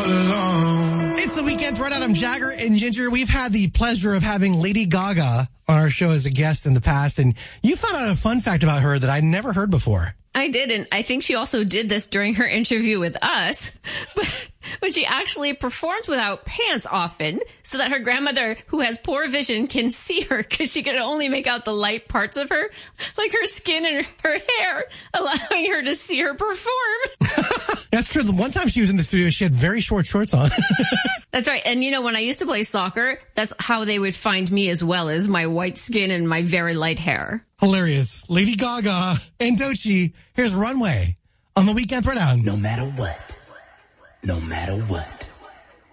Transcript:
all alone. It's the Weekend Throwdown. I'm Jagger and Ginger. We've had the pleasure of having Lady Gaga on our show as a guest in the past, and you found out a fun fact about her that I'd never heard before. I didn't. I think she also did this during her interview with us, but she actually performs without pants often so that her grandmother, who has poor vision, can see her because she can only make out the light parts of her, like her skin and her hair, allowing her to see her perform. That's true. The one time she was in the studio, she had very short shorts on. That's right. And, you know, when I used to play soccer, that's how they would find me as well, as my white skin and my very light hair. Hilarious. Lady Gaga and Doechii. Here's Runway on the Weekend Throwdown. No matter what. No matter what.